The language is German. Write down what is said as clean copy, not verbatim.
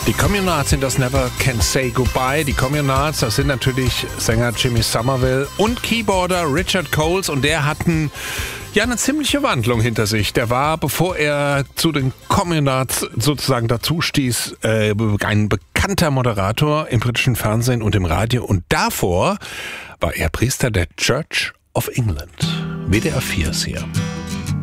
Die Communards sind das Never Can Say Goodbye. Die Communards, das sind natürlich Sänger Jimmy Somerville und Keyboarder Richard Coles. Und der hat eine ziemliche Wandlung hinter sich. Der war, bevor er zu den Communards sozusagen dazu stieß, ein bekannter Moderator im britischen Fernsehen und im Radio. Und davor war er Priester der Church of England. WDR 4 ist hier.